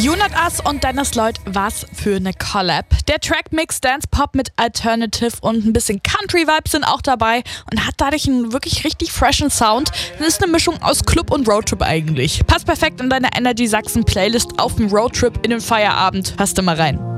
You Not Us und Dennis Lloyd, was für eine Collab. Der Track Mix Dance Pop mit Alternative und ein bisschen Country-Vibes sind auch dabei und hat dadurch einen wirklich richtig freshen Sound. Das ist eine Mischung aus Club und Roadtrip eigentlich. Passt perfekt in deine Energy Sachsen Playlist auf dem Roadtrip in den Feierabend. Hörst du mal rein.